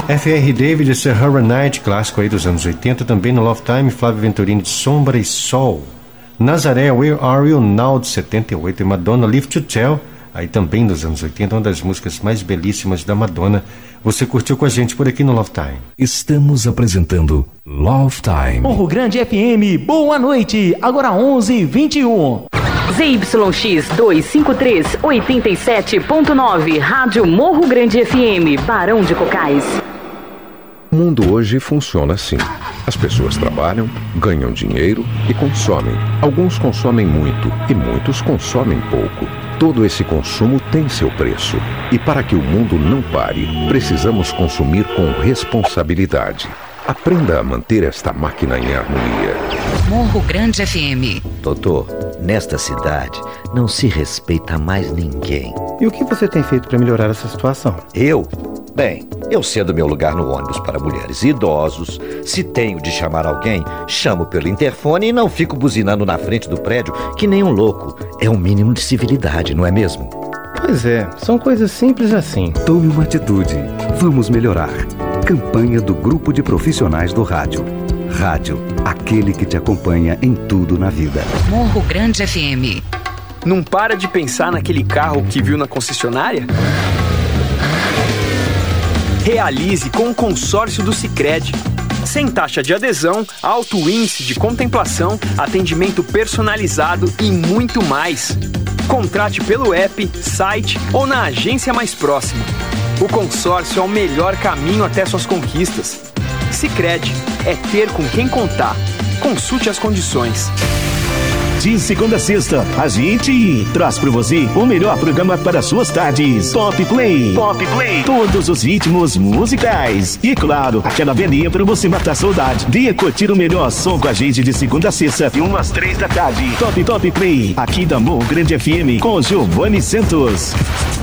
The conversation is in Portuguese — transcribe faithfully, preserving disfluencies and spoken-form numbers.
F R David, Sahara Night, clássico aí dos anos oitenta, também no Love Time, Flávio Venturini de Sombra e Sol. Nazaré, Where Are You Now, de setenta e oito, e Madonna, Live to Tell, aí também dos anos oitenta, uma das músicas mais belíssimas da Madonna. Você curtiu com a gente por aqui no Love Time. Estamos apresentando Love Time. Morro Grande F M, boa noite, agora onze e vinte e um. Z Y X duzentos e cinquenta e três, oitenta e sete ponto nove, Rádio Morro Grande F M, Barão de Cocais. O mundo hoje funciona assim. As pessoas trabalham, ganham dinheiro e consomem. Alguns consomem muito e muitos consomem pouco. Todo esse consumo tem seu preço. E para que o mundo não pare, precisamos consumir com responsabilidade. Aprenda a manter esta máquina em harmonia. Morro Grande F M. Doutor, nesta cidade não se respeita mais ninguém. E o que você tem feito para melhorar essa situação? Eu? Bem, eu cedo meu lugar no ônibus para mulheres e idosos. Se tenho de chamar alguém, chamo pelo interfone e não fico buzinando na frente do prédio que nem um louco. É um mínimo de civilidade, não é mesmo? Pois é, são coisas simples assim. Tome uma atitude. Vamos melhorar. Campanha do Grupo de Profissionais do Rádio. Rádio, aquele que te acompanha em tudo na vida. Morro Grande F M. Não para de pensar naquele carro que viu na concessionária? Realize com o consórcio do Sicredi. Sem taxa de adesão, alto índice de contemplação, atendimento personalizado e muito mais. Contrate pelo app, site ou na agência mais próxima. O consórcio é o melhor caminho até suas conquistas. Sicredi é ter com quem contar. Consulte as condições. De segunda a sexta, a gente traz para você o melhor programa para suas tardes. Pop Play. Pop Play. Todos os ritmos musicais. E claro, aquela velhinha para você matar a saudade. Venha curtir o melhor som com a gente de segunda a sexta, de umas três da tarde. Top Top Play, aqui da Morro Grande F M, com Giovanni Santos.